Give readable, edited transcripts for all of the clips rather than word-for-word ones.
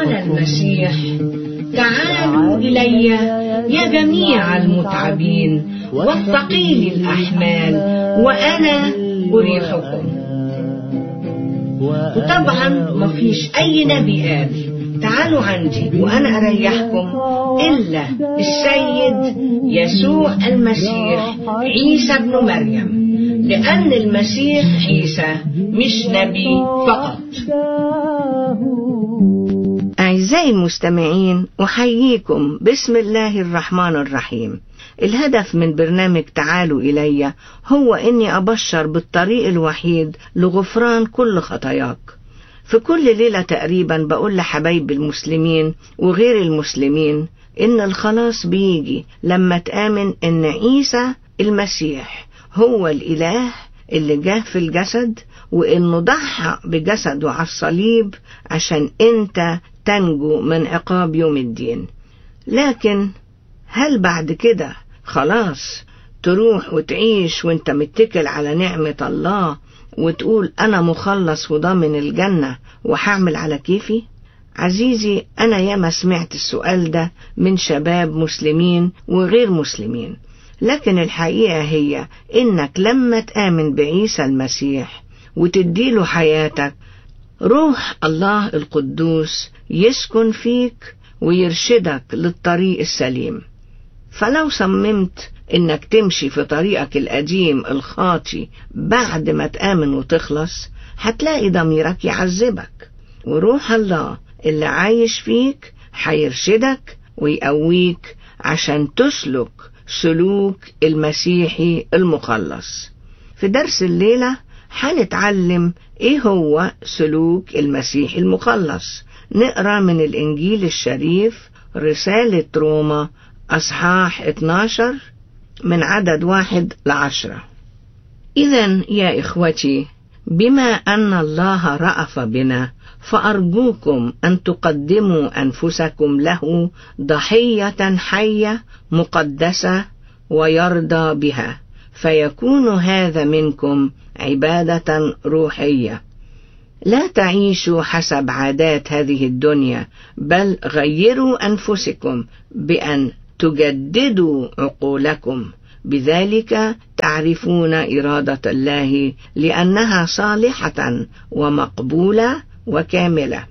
قال المسيح: تعالوا إلي يا جميع المتعبين والثقيل الأحمال وأنا أريحكم. وطبعا مفيش أي نبي قال تعالوا عندي وأنا أريحكم إلا السيد يسوع المسيح عيسى ابن مريم، لأن المسيح عيسى مش نبي فقط. أعزائي المستمعين، أحييكم بسم الله الرحمن الرحيم. الهدف من برنامج تعالوا إلي هو إني أبشر بالطريق الوحيد لغفران كل خطاياك. في كل ليلة تقريبا بقول لحبايب المسلمين وغير المسلمين إن الخلاص بيجي لما تآمن إن عيسى المسيح هو الإله اللي جاه في الجسد، وإنه ضحى بجسده على الصليب عشان أنت تنجو من عقاب يوم الدين. لكن هل بعد كده خلاص تروح وتعيش وانت متكل على نعمة الله وتقول أنا مخلص وضامن الجنة وحعمل على كيفي؟ عزيزي، أنا ياما سمعت السؤال ده من شباب مسلمين وغير مسلمين، لكن الحقيقة هي إنك لما تآمن بعيسى المسيح وتديله حياتك، روح الله القدوس يسكن فيك ويرشدك للطريق السليم. فلو صممت إنك تمشي في طريقك القديم الخاطي بعد ما تآمن وتخلص، هتلاقي ضميرك يعذبك، وروح الله اللي عايش فيك هيرشدك ويقويك عشان تسلك سلوك المسيحي المخلص. في درس الليلة هنتعلم ايه هو سلوك المسيحي المخلص. نقرأ من الإنجيل الشريف رسالة روما أصحاح 12 من عدد 1-10. إذن يا إخوتي، بما أن الله رأف بنا فأرجوكم أن تقدموا أنفسكم له ضحية حية مقدسة ويرضى بها، فيكون هذا منكم عبادة روحية. لا تعيشوا حسب عادات هذه الدنيا، بل غيروا أنفسكم بأن تجددوا عقولكم، بذلك تعرفون إرادة الله لأنها صالحة ومقبولة وكاملة.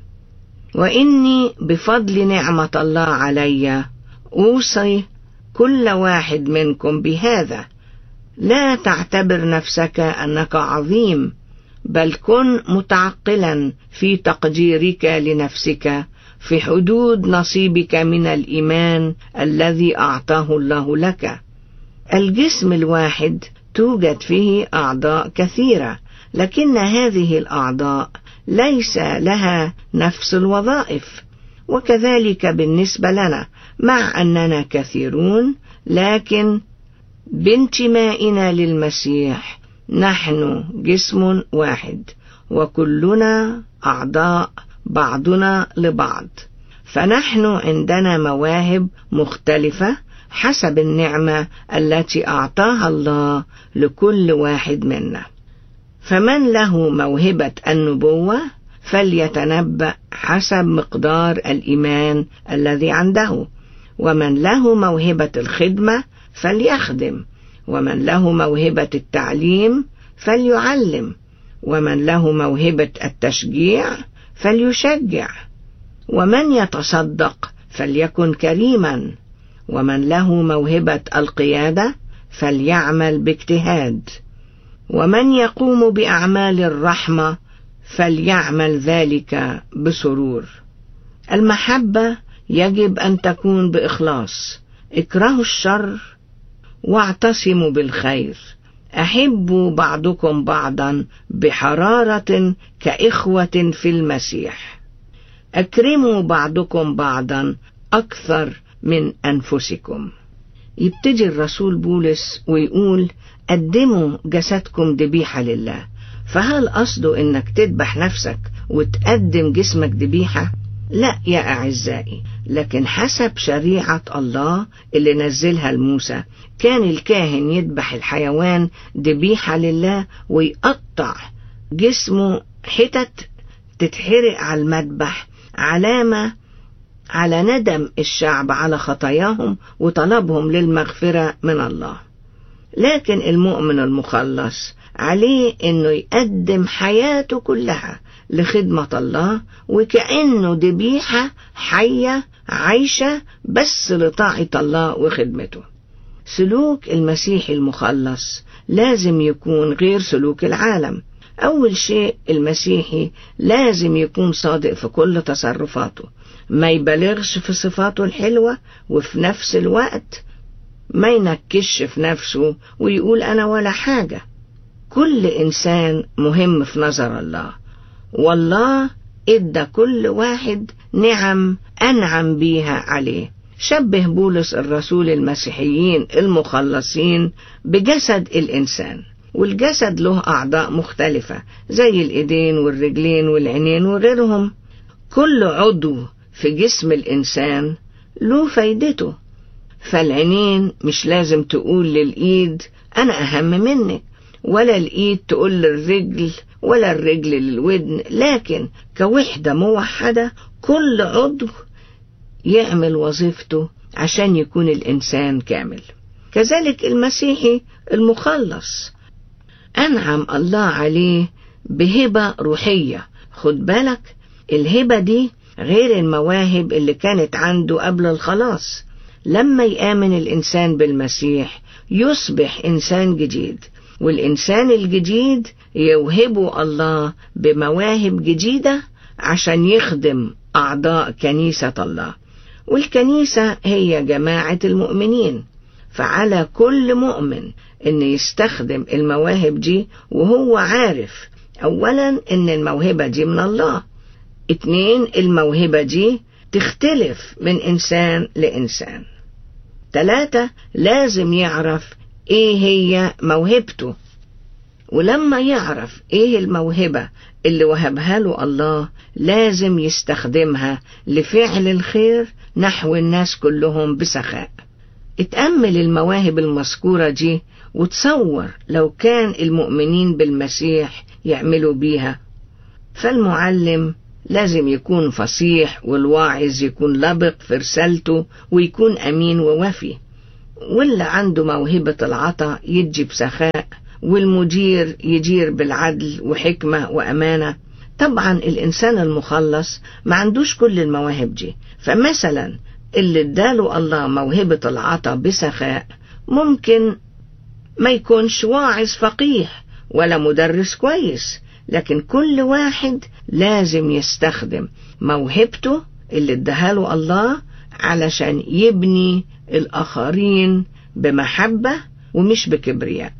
وإني بفضل نعمة الله علي أوصي كل واحد منكم بهذا: لا تعتبر نفسك أنك عظيم، بل كن متعقلا في تقديرك لنفسك في حدود نصيبك من الإيمان الذي أعطاه الله لك. الجسم الواحد توجد فيه أعضاء كثيرة، لكن هذه الأعضاء ليس لها نفس الوظائف، وكذلك بالنسبة لنا، مع أننا كثيرون لكن بانتمائنا للمسيح نحن جسم واحد، وكلنا أعضاء بعضنا لبعض. فنحن عندنا مواهب مختلفة حسب النعمة التي أعطاها الله لكل واحد منا. فمن له موهبة النبوة فليتنبأ حسب مقدار الإيمان الذي عنده، ومن له موهبة الخدمة فليخدم، ومن له موهبة التعليم فليعلم، ومن له موهبة التشجيع فليشجع، ومن يتصدق فليكن كريما، ومن له موهبة القيادة فليعمل باجتهاد، ومن يقوم بأعمال الرحمة فليعمل ذلك بسرور. المحبة يجب أن تكون بإخلاص. اكرهوا الشر واعتصموا بالخير. أحبوا بعضكم بعضا بحرارة كإخوة في المسيح. أكرموا بعضكم بعضا أكثر من أنفسكم. يبتدي الرسول بولس ويقول: قدموا جسدكم ذبيحة لله. فهل قصده إنك تذبح نفسك وتقدم جسمك ذبيحة؟ لا يا أعزائي، لكن حسب شريعة الله اللي نزلها لموسى، كان الكاهن يذبح الحيوان ذبيحة لله ويقطع جسمه حتت تتحرق على المذبح، علامة على ندم الشعب على خطاياهم وطلبهم للمغفرة من الله. لكن المؤمن المخلص عليه انه يقدم حياته كلها لخدمة الله، وكأنه ذبيحة حية عايشة بس لطاعة الله وخدمته. سلوك المسيحي المخلص لازم يكون غير سلوك العالم. أول شيء، المسيحي لازم يكون صادق في كل تصرفاته، ما يبالغش في صفاته الحلوة، وفي نفس الوقت ما ينكش في نفسه ويقول أنا ولا حاجة. كل إنسان مهم في نظر الله، والله إدى كل واحد نعم أنعم بيها عليه. شبه بولس الرسول المسيحيين المخلصين بجسد الإنسان، والجسد له أعضاء مختلفة زي الإيدين والرجلين والعينين وغيرهم. كل عضو في جسم الإنسان له فايدته، فالعينين مش لازم تقول للإيد أنا أهم منك، ولا الإيد تقول للرجل، ولا الرجل للودن، لكن كوحدة موحدة كل عضو يعمل وظيفته عشان يكون الإنسان كامل. كذلك المسيحي المخلص أنعم الله عليه بهبة روحية. خد بالك، الهبة دي غير المواهب اللي كانت عنده قبل الخلاص. لما يآمن الإنسان بالمسيح يصبح إنسان جديد، والإنسان الجديد يوهبه الله بمواهب جديدة عشان يخدم أعضاء كنيسة الله، والكنيسة هي جماعة المؤمنين. فعلى كل مؤمن إن يستخدم المواهب دي وهو عارف أولا إن الموهبة دي من الله، 2 الموهبة دي تختلف من إنسان لإنسان، 3 لازم يعرف إيه هي موهبته، ولما يعرف إيه الموهبة اللي وهبها له الله لازم يستخدمها لفعل الخير نحو الناس كلهم بسخاء. اتأمل المواهب المذكورة دي وتصور لو كان المؤمنين بالمسيح يعملوا بيها. فالمعلم لازم يكون فصيح، والواعظ يكون لبق في رسالته ويكون أمين ووفي، واللي عنده موهبة العطاء يدي بسخاء، والمدير يدير بالعدل وحكمة وأمانة. طبعا الإنسان المخلص ما عندوش كل المواهب دي، فمثلا اللي اداله الله موهبة العطاء بسخاء ممكن ما يكونش واعظ فقيه ولا مدرس كويس، لكن كل واحد لازم يستخدم موهبته اللي اداها الله علشان يبني الآخرين بمحبة ومش بكبرياء،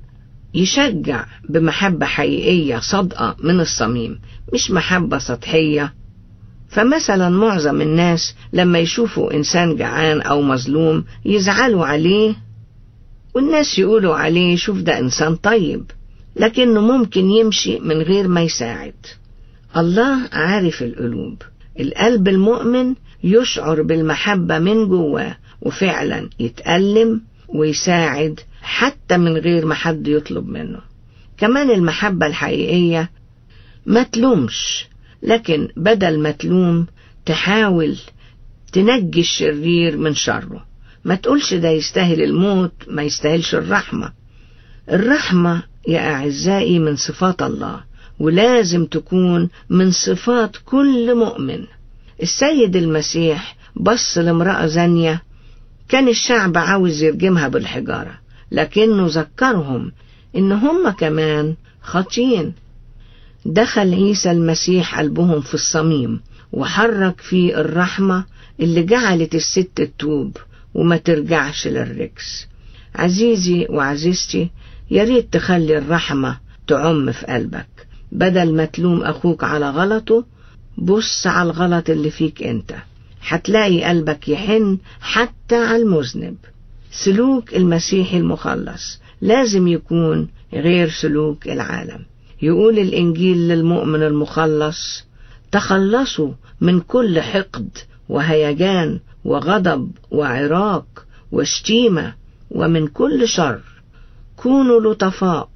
يشجع بمحبة حقيقية صادقة من الصميم، مش محبة سطحية. فمثلا معظم الناس لما يشوفوا إنسان جعان أو مظلوم يزعلوا عليه، والناس يقولوا عليه شوف ده إنسان طيب، لكنه ممكن يمشي من غير ما يساعد. الله عارف القلوب. القلب المؤمن يشعر بالمحبة من جواه، وفعلا يتألم ويساعد حتى من غير ما حد يطلب منه. كمان المحبة الحقيقية ما تلومش، لكن بدل ما تلوم تحاول تنجي الشرير من شره. ما تقولش ده يستاهل الموت، ما يستاهلش الرحمة. الرحمة يا أعزائي من صفات الله، ولازم تكون من صفات كل مؤمن. السيد المسيح بص لامرأة زانية كان الشعب عاوز يرجمها بالحجارة، لكنه ذكرهم إن هم كمان خاطئين. دخل عيسى المسيح قلبهم في الصميم وحرك فيه الرحمة اللي جعلت الست تتوب وما ترجعش للرجس. عزيزي وعزيزتي، ياريت تخلي الرحمة تعم في قلبك. بدل ما تلوم أخوك على غلطه، بص على الغلط اللي فيك أنت، هتلاقي قلبك يحن حتى على المذنب. سلوك المسيح المخلص لازم يكون غير سلوك العالم. يقول الإنجيل للمؤمن المخلص: تخلصوا من كل حقد وهيجان وغضب وعراق وشتيمة ومن كل شر. كونوا لطفاء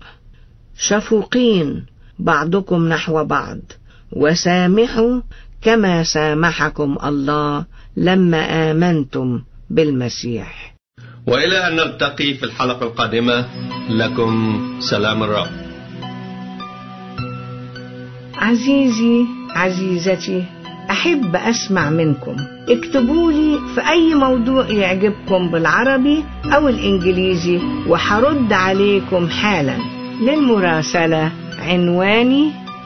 شفوقين بعضكم نحو بعض، وسامحوا كما سامحكم الله لما آمنتم بالمسيح. وإلى أن نلتقي في الحلقة القادمة، لكم سلام الرب. عزيزي عزيزتي، أحب أسمع منكم. اكتبوا لي في أي موضوع يعجبكم بالعربي أو الإنجليزي وحرد عليكم حالا. للمراسلة عنواني